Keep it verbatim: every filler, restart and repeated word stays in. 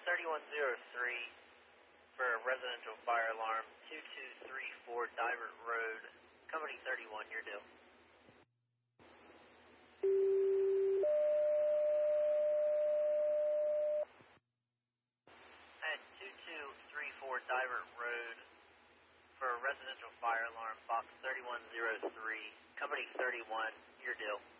thirty-one oh three for a residential fire alarm, two two three four Divert Road, Company thirty-one, you're due. At two two three four Divert Road for a residential fire alarm, box thirty-one oh three, Company thirty-one, you're due.